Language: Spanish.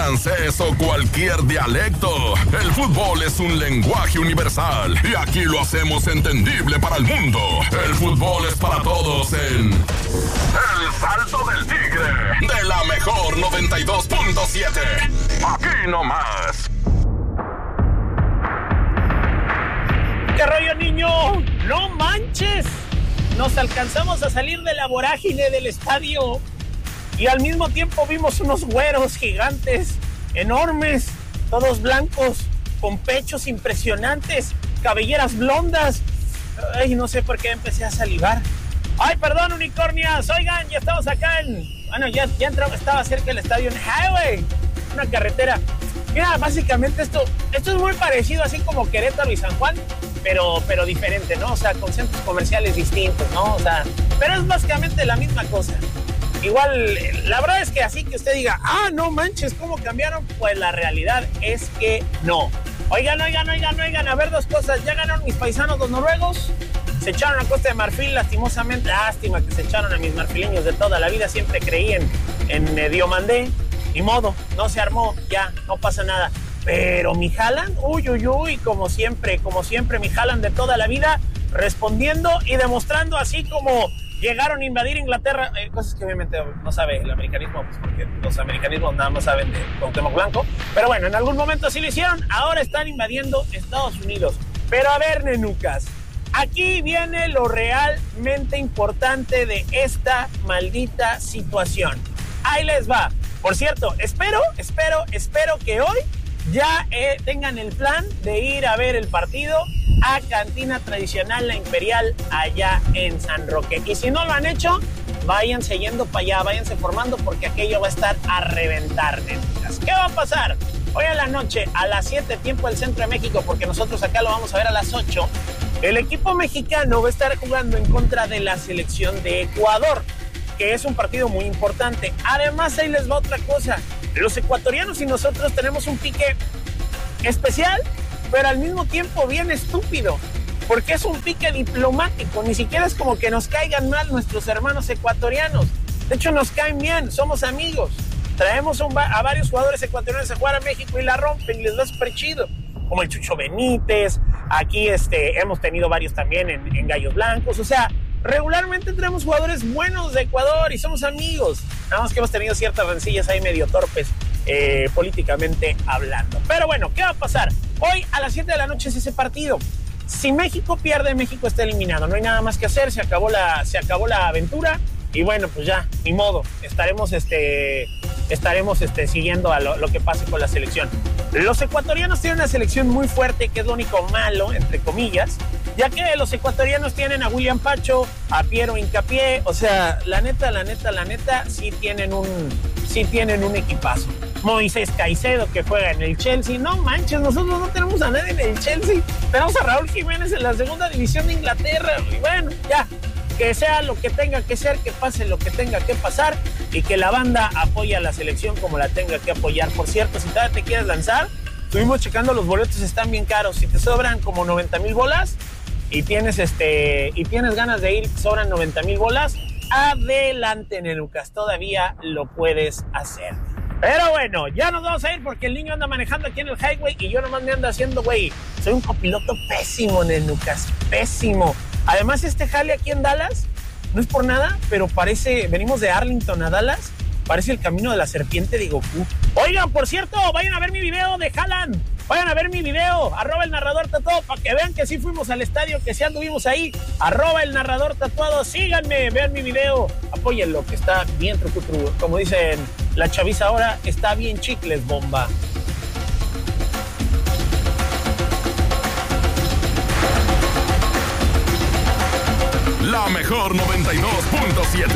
francés o cualquier dialecto, el fútbol es un lenguaje universal y aquí lo hacemos entendible para el mundo. El fútbol es para todos en El Salto del Tigre, de la mejor 92.7. Aquí nomás. ¿Qué rollo, niño? ¡No manches! Nos alcanzamos a salir de la vorágine del estadio y al mismo tiempo vimos unos güeros gigantes, enormes, todos blancos, con pechos impresionantes, cabelleras blondas. Ay, no sé por qué empecé a salivar. Ay, perdón, unicornias. Oigan, ya estamos acá ya estaba cerca del estadio en Highway, una carretera. Mira, básicamente esto es muy parecido, así como Querétaro y San Juan, pero diferente, ¿no? O sea, con centros comerciales distintos, ¿no? O sea, pero es básicamente la misma cosa. Igual, la verdad es que así que usted diga, no manches, ¿cómo cambiaron? Pues la realidad es que no. Oigan, a ver, dos cosas. Ya ganaron mis paisanos los noruegos, se echaron a Costa de Marfil, lastimosamente. Lástima que se echaron a mis marfileños de toda la vida, siempre creí en Diomandé. Ni modo, no se armó, ya, no pasa nada. Pero mi Haaland, uy, como siempre, mi Haaland de toda la vida, respondiendo y demostrando así como llegaron a invadir Inglaterra, cosas que obviamente no sabe el americanismo, pues porque los americanismos nada más saben de Cuauhtémoc Blanco, pero bueno, en algún momento sí lo hicieron, ahora están invadiendo Estados Unidos. Pero a ver, nenucas, aquí viene lo realmente importante de esta maldita situación. Ahí les va. Por cierto, espero que hoy ya tengan el plan de ir a ver el partido a Cantina Tradicional La Imperial allá en San Roque. Y si no lo han hecho, váyanse yendo para allá, váyanse formando porque aquello va a estar a reventar, nenas. ¿Qué va a pasar? Hoy a la noche, a las 7, tiempo del Centro de México, porque nosotros acá lo vamos a ver a las 8, el equipo mexicano va a estar jugando en contra de la selección de Ecuador, que es un partido muy importante. Además, ahí les va otra cosa. Los ecuatorianos y nosotros tenemos un pique especial, pero al mismo tiempo bien estúpido, porque es un pique diplomático. Ni siquiera es como que nos caigan mal nuestros hermanos ecuatorianos. De hecho, nos caen bien, somos amigos. Traemos a varios jugadores ecuatorianos a jugar a México y la rompen y les da súper chido. Como el Chucho Benítez, aquí hemos tenido varios también en Gallos Blancos, o sea, regularmente tenemos jugadores buenos de Ecuador y somos amigos. Nada más que hemos tenido ciertas rencillas ahí medio torpes, políticamente hablando. Pero bueno, ¿qué va a pasar? Hoy a las 7 de la noche es ese partido. Si México pierde, México está eliminado. No hay nada más que hacer, se acabó la aventura. Y bueno, pues ya, ni modo. Estaremos siguiendo a lo que pase con la selección. Los ecuatorianos tienen una selección muy fuerte, que es lo único malo, entre comillas, ya que los ecuatorianos tienen a William Pacho, a Piero Hincapié, o sea, la neta, sí tienen un equipazo. Moisés Caicedo, que juega en el Chelsea. No manches, nosotros no tenemos a nadie en el Chelsea. Tenemos a Raúl Jiménez en la segunda división de Inglaterra. Y bueno, ya, que sea lo que tenga que ser, que pase lo que tenga que pasar y que la banda apoye a la selección como la tenga que apoyar. Por cierto, si todavía te quieres lanzar, estuvimos checando, los boletos están bien caros. Si te sobran como 90,000 bolas y tienes ganas de ir, sobran 90,000 bolas, adelante, nenucas, todavía lo puedes hacer. Pero bueno, ya nos vamos a ir porque el niño anda manejando aquí en el highway y yo nomás me ando haciendo, güey. Soy un copiloto pésimo, nenucas, pésimo. Además, este jale aquí en Dallas, no es por nada, pero venimos de Arlington a Dallas, parece el camino de la serpiente de Goku. Oigan, por cierto, vayan a ver mi video de Haaland. Vayan a ver mi video, @elnarradortatuado, para que vean que sí fuimos al estadio, que sí anduvimos ahí. @elnarradortatuado, síganme, vean mi video, apóyenlo, que está bien trucutru. Como dicen la chaviza ahora, está bien chicles, bomba. La mejor 92.7.